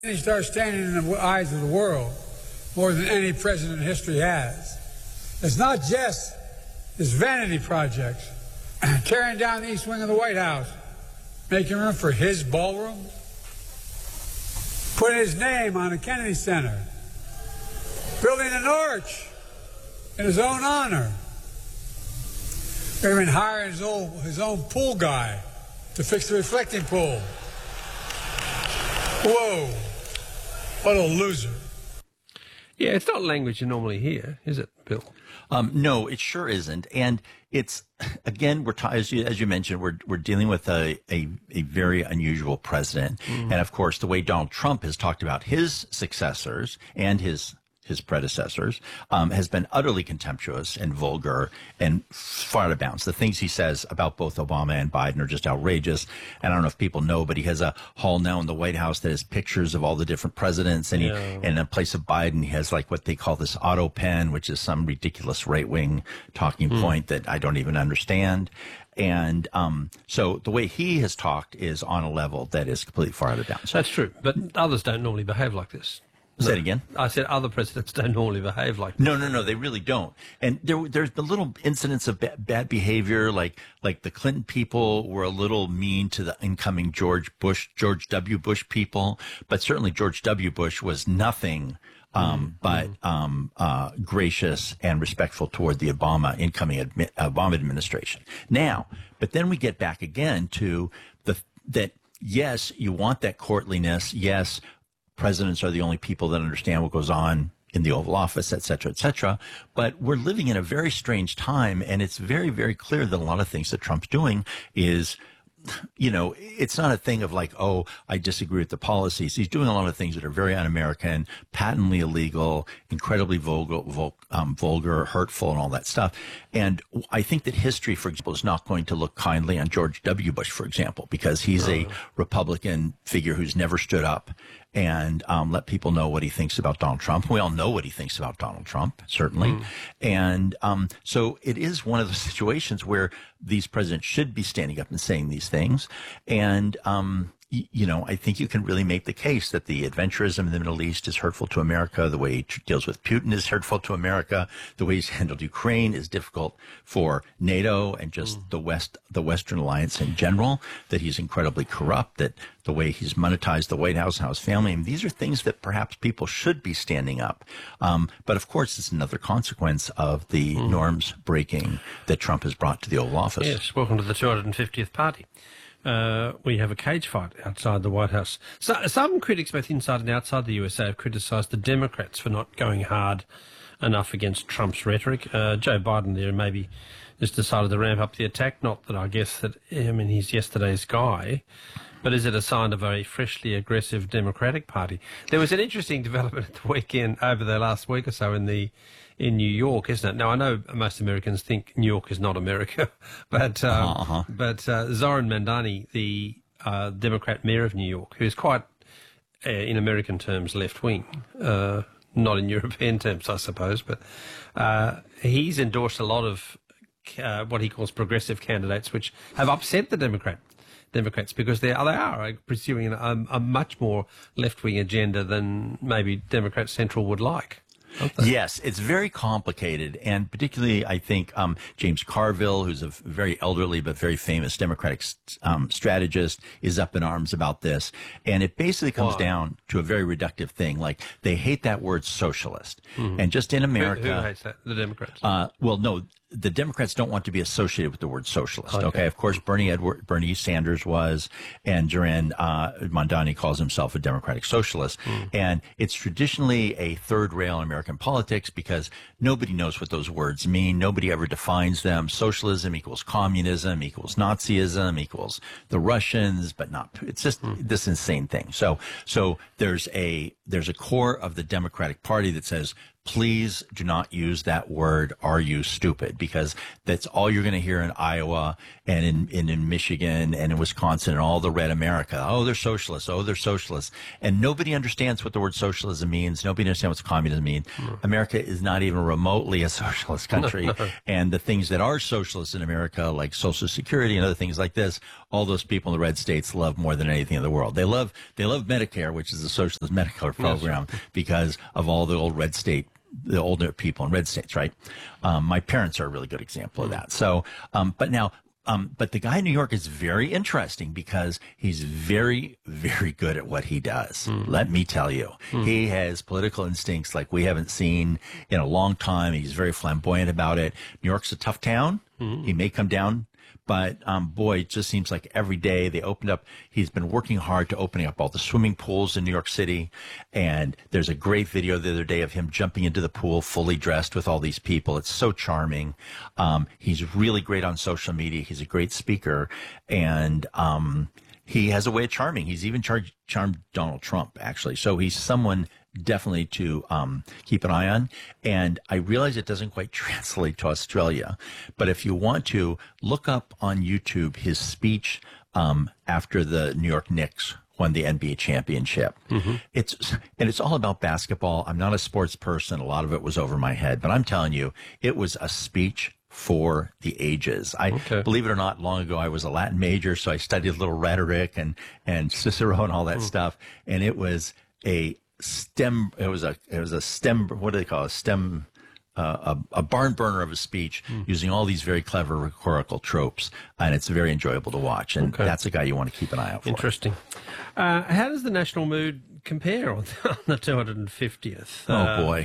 He starts standing in the eyes of the world more than any president in history has. It's not just his vanity projects, tearing down the east wing of the White House, making room for his ballroom, putting his name on the Kennedy Center, building an arch in his own honor, even hiring his own pool guy to fix the reflecting pool. Whoa, what a loser. Yeah, it's not language you normally hear, is it, Bill? No, it sure isn't. And it's, again, as you mentioned, we're dealing with a very unusual president. And, of course, the way Donald Trump has talked about his successors and his predecessors has been utterly contemptuous and vulgar and far out of bounds. The things he says about both Obama and Biden are just outrageous. And I don't know if people know, but he has a hall now in the White House that has pictures of all the different presidents. And and in place of Biden, he has like what they call this auto pen, which is some ridiculous right-wing talking point that I don't even understand. And so the way he has talked is on a level that is completely far out of bounds. That's true. But others don't normally behave like this. Say it again? I said other presidents don't normally behave like that. No, they really don't. And there's been little incidents of bad behavior, like the Clinton people were a little mean to the incoming George W. Bush people, but certainly George W. Bush was nothing but gracious and respectful toward the incoming Obama administration. Now, but then we get back again to that yes, you want that courtliness, yes, presidents are the only people that understand what goes on in the Oval Office, et cetera, et cetera. But we're living in a very strange time, and it's very, very clear that a lot of things that Trump's doing is, it's not a thing of like, oh, I disagree with the policies. He's doing a lot of things that are very un-American, patently illegal, incredibly vulgar, hurtful, and all that stuff. And I think that history, for example, is not going to look kindly on George W. Bush, for example, because he's a Republican figure who's never stood up and let people know what he thinks about Donald Trump. We all know what he thinks about Donald Trump, certainly. And so it is one of those situations where these presidents should be standing up and saying these things. And I think you can really make the case that the adventurism in the Middle East is hurtful to America. The way he deals with Putin is hurtful to America. The way he's handled Ukraine is difficult for NATO and just the Western alliance in general, that he's incredibly corrupt, that the way he's monetized the White House and his family. And these are things that perhaps people should be standing up. But of course, it's another consequence of the norms breaking that Trump has brought to the Oval Office. Yes, welcome to the 250th party. We have a cage fight outside the White House. So, some critics, both inside and outside the USA, have criticised the Democrats for not going hard enough against Trump's rhetoric. Joe Biden there maybe just decided to ramp up the attack. Not that I guess that, he's yesterday's guy, but is it a sign of a freshly aggressive Democratic Party? There was an interesting development at the weekend, over the last week or so, in New York, isn't it? Now, I know most Americans think New York is not America, but Zoran Mandani, the Democrat mayor of New York, who's quite, in American terms, left-wing, not in European terms, I suppose, but he's endorsed a lot of what he calls progressive candidates, which have upset the Democrats because they are pursuing a much more left-wing agenda than maybe Democrat Central would like. Yes, it's very complicated, and particularly I think James Carville, who's a very elderly but very famous Democratic strategist, is up in arms about this. And it basically comes down to a very reductive thing, like they hate that word socialist. And just in America... Who hates that? The Democrats? Well, no, the Democrats don't want to be associated with the word socialist. Okay, of course, Bernie Sanders was, and Zoran Mandani calls himself a democratic socialist. And it's traditionally a third rail in American politics because nobody knows what those words mean. Nobody ever defines them. Socialism equals communism equals Nazism equals the Russians, but not. It's just this insane thing. So there's a core of the Democratic Party that says please do not use that word, "Are you stupid?" Because that's all you're going to hear in Iowa and in Michigan and in Wisconsin and all the red America. Oh, they're socialists. Oh, they're socialists. And nobody understands what the word socialism means. Nobody understands what communism means. America is not even remotely a socialist country. And the things that are socialist in America, like Social Security and other things like this, all those people in the red states love more than anything in the world. They love Medicare, which is a socialist Medicare program, because of all the old red state, the older people in red states, right? My parents are a really good example of that. So, but the guy in New York is very interesting because he's very, very good at what he does. Let me tell you, he has political instincts like we haven't seen in a long time. He's very flamboyant about it. New York's a tough town. He may come down. But, boy, it just seems like every day they opened up. He's been working hard to opening up all the swimming pools in New York City. And there's a great video the other day of him jumping into the pool fully dressed with all these people. It's so charming. He's really great on social media. He's a great speaker. And he has a way of charming. He's even charmed Donald Trump, actually. So he's someone definitely to keep an eye on. And I realize it doesn't quite translate to Australia, but if you want to, look up on YouTube his speech after the New York Knicks won the NBA championship. It's all about basketball. I'm not a sports person. A lot of it was over my head, but I'm telling you, it was a speech for the ages. Believe it or not, long ago I was a Latin major, so I studied a little rhetoric and Cicero and all that stuff. And it was a stem. It was a stem. What do they call it? A barn burner of a speech using all these very clever rhetorical tropes, and it's very enjoyable to watch. And that's a guy you want to keep an eye out for. Interesting. How does the national mood compare on the 250th? Oh boy.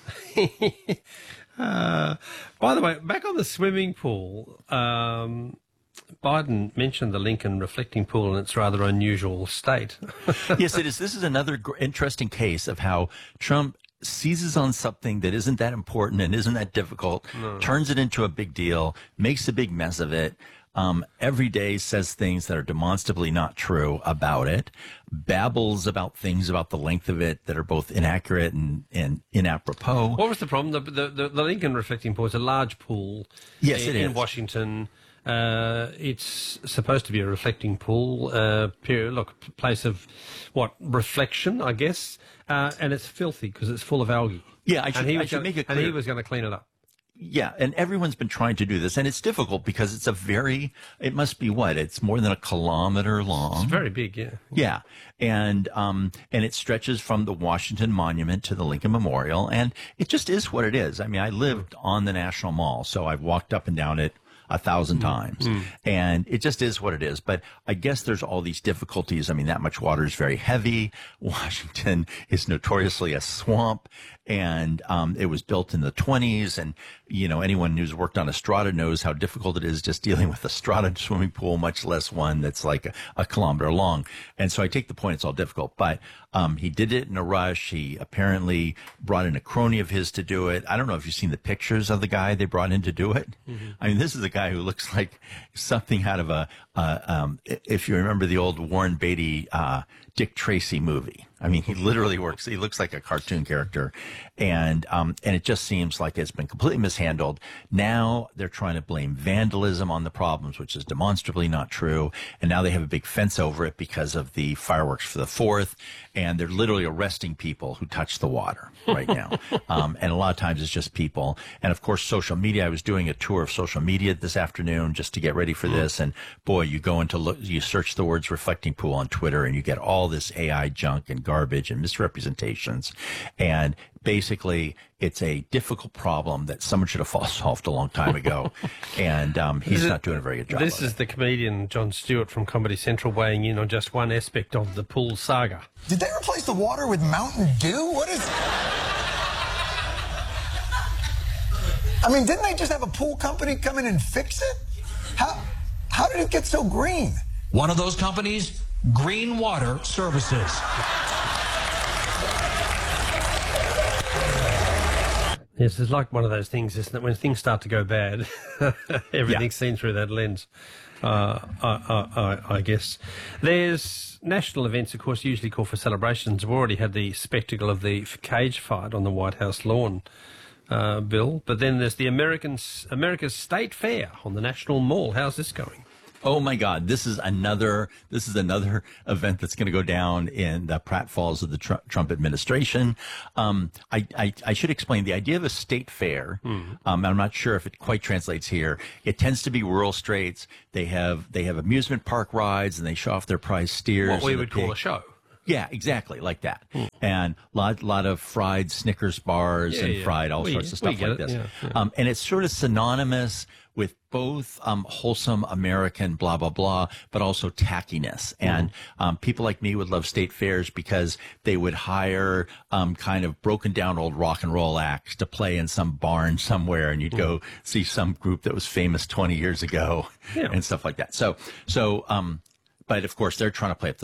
By the way, back on the swimming pool, Biden mentioned the Lincoln reflecting pool in its rather unusual state. Yes, it is. This is another interesting case of how Trump seizes on something that isn't that important and isn't that difficult, turns it into a big deal, makes a big mess of it, every day says things that are demonstrably not true about it, babbles about things about the length of it that are both inaccurate and inapropos. What was the problem? The Lincoln reflecting pool is a large pool in Washington. It's supposed to be a reflecting pool, place of reflection, I guess, and it's filthy because it's full of algae. Yeah, I should make it clear. And he was going to clean it up. Yeah, and everyone's been trying to do this, and it's difficult because it's it must be it's more than a kilometer long. It's very big, yeah. Yeah, and it stretches from the Washington Monument to the Lincoln Memorial, and it just is what it is. I mean, I lived on the National Mall, so I've walked up and down it 1,000 times, and it just is what it is. But I guess there's all these difficulties. I mean, that much water is very heavy. Washington is notoriously a swamp, and it was built in the 1920s. And anyone who's worked on a strata knows how difficult it is just dealing with a strata swimming pool, much less one that's like a kilometer long. And so I take the point; it's all difficult. But he did it in a rush. He apparently brought in a crony of his to do it. I don't know if you've seen the pictures of the guy they brought in to do it. I mean, this is a guy who looks like something out of if you remember the old Warren Beatty Dick Tracy movie. I mean, he literally he looks like a cartoon character. And it just seems like it's been completely mishandled. Now they're trying to blame vandalism on the problems, which is demonstrably not true. And now they have a big fence over it because of the fireworks for the 4th. And they're literally arresting people who touch the water right now. And a lot of times it's just people. And of course, social media. I was doing a tour of social media this afternoon just to get ready for this. And boy, you search the words reflecting pool on Twitter and you get all this AI junk and garbage and misrepresentations. And basically, it's a difficult problem that someone should have solved a long time ago. And he's not doing a very good job. This is the comedian Jon Stewart from Comedy Central weighing in on just one aspect of the pool saga. Did they replace the water with Mountain Dew? What is... I mean, didn't they just have a pool company come in and fix it? How did it get so green? One of those companies, Green Water Services. Yes, it's like one of those things, isn't it? When things start to go bad, everything's seen through that lens. I guess. There's national events, of course, usually called for celebrations. We've already had the spectacle of the cage fight on the White House lawn, Bill. But then there's the America's State Fair on the National Mall. How's this going? Oh my God! This is another event that's going to go down in the pratfalls of the Trump administration. I should explain the idea of a state fair. I'm not sure if it quite translates here. It tends to be rural states. They have amusement park rides and they show off their prize steers. What we would call a show. Yeah, exactly, like that. And lot of fried Snickers bars and fried all sorts of stuff like this. Yeah. And it's sort of synonymous with both wholesome American blah, blah, blah, but also tackiness. And people like me would love state fairs because they would hire kind of broken down old rock and roll acts to play in some barn somewhere, and you'd go see some group that was famous 20 years ago and stuff like that. So but of course, they're trying to play up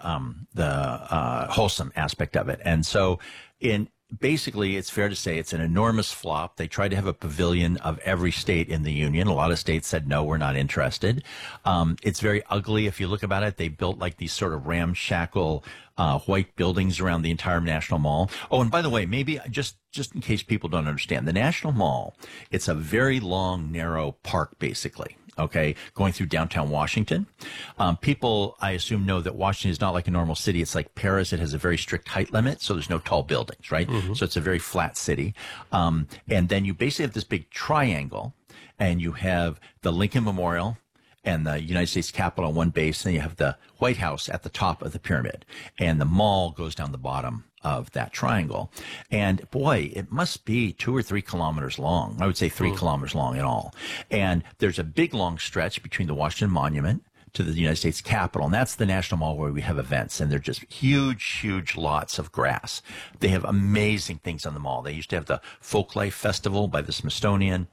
the wholesome aspect of it. And so basically, it's fair to say it's an enormous flop. They tried to have a pavilion of every state in the union. A lot of states said, no, we're not interested. It's very ugly. If you look about it, they built like these sort of ramshackle white buildings around the entire National Mall. Oh, and by the way, maybe just in case people don't understand, the National Mall, it's a very long, narrow park, basically. Okay, going through downtown Washington. People, I assume, know that Washington is not like a normal city. It's like Paris. It has a very strict height limit, so there's no tall buildings, right? So it's a very flat city. And then you basically have this big triangle, and you have the Lincoln Memorial and the United States Capitol on one base, and then you have the White House at the top of the pyramid. And the mall goes down the bottom of that triangle. And boy, it must be 2 or 3 kilometers long. I would say 3 kilometers long in all. And there's a big long stretch between the Washington Monument to the United States Capitol. And that's the National Mall where we have events. And they're just huge lots of grass. They have amazing things on the mall. They used to have the Folklife Festival by the Smithsonian.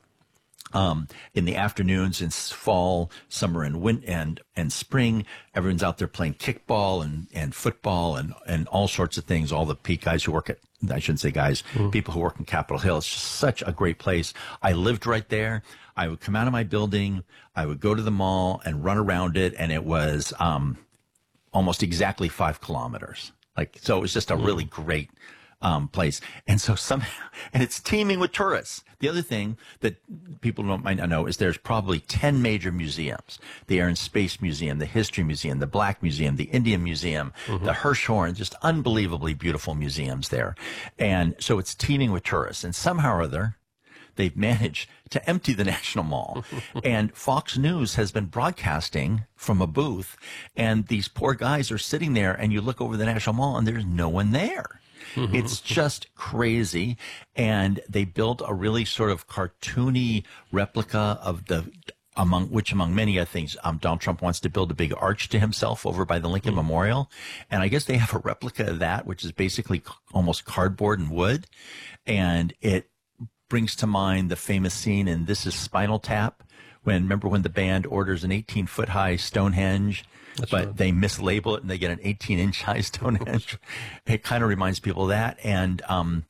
In the afternoons in fall, summer, and spring, everyone's out there playing kickball and football and all sorts of things. All the guys who work I shouldn't say guys, people who work in Capitol Hill. It's just such a great place. I lived right there. I would come out of my building. I would go to the mall and run around it. And it was, almost exactly 5 kilometers. So it was just a really great place. And so and it's teeming with tourists. The other thing that people might not know is there's probably 10 major museums. The Air and Space Museum, the History Museum, the Black Museum, the Indian Museum, the Hirshhorn, just unbelievably beautiful museums there. And so it's teeming with tourists. And somehow or other, they've managed to empty the National Mall. And Fox News has been broadcasting from a booth. And these poor guys are sitting there, and you look over the National Mall, and there's no one there. It's just crazy. And they built a really sort of cartoony replica of among many other things, Donald Trump wants to build a big arch to himself over by the Lincoln Memorial. And I guess they have a replica of that, which is basically almost cardboard and wood. And it brings to mind the famous scene in This Is Spinal Tap, remember when the band orders an 18-foot high Stonehenge, but they mislabel it and they get an 18-inch high Stonehenge. It kind of reminds people of that. And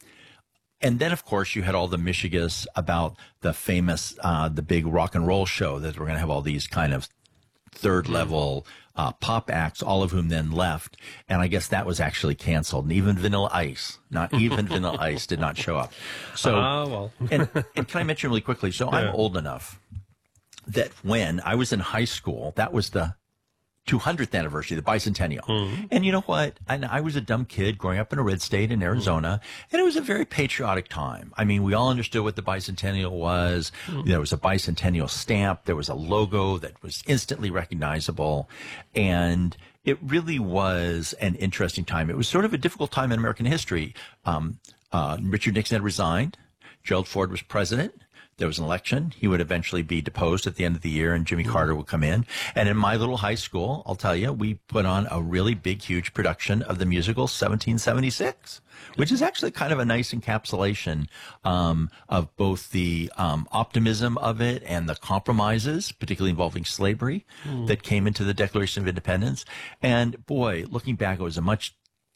then, of course, you had all the mishigas about the famous, the big rock and roll show that we're going to have all these kind of third level pop acts, all of whom then left. And I guess that was actually canceled. And even Vanilla Ice, Vanilla Ice did not show up. So, and can I mention really quickly? So I'm old enough that when I was in high school, that was the 200th anniversary, the bicentennial. And you know what? I was a dumb kid growing up in a red state in Arizona, and it was a very patriotic time. I mean, we all understood what the bicentennial was. There was a bicentennial stamp. There was a logo that was instantly recognizable. And it really was an interesting time. It was sort of a difficult time in American history. Richard Nixon had resigned. Gerald Ford was president. There was an election. He would eventually be deposed at the end of the year, and Jimmy Carter would come in. And in my little high school, I'll tell you, we put on a really big, huge production of the musical 1776, which is actually kind of a nice encapsulation of both the optimism of it and the compromises, particularly involving slavery, that came into the Declaration of Independence. And boy, looking back, it was a much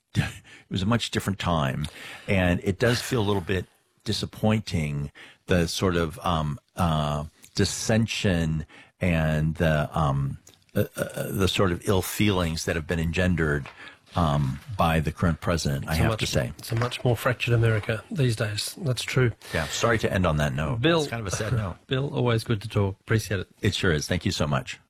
different time, and it does feel a little bit disappointing, the sort of dissension and the sort of ill feelings that have been engendered by the current president, I have to say. It's a much more fractured America these days. That's true. Yeah, sorry to end on that note. Bill, it's kind of a sad note. Bill, always good to talk. Appreciate it. It sure is. Thank you so much.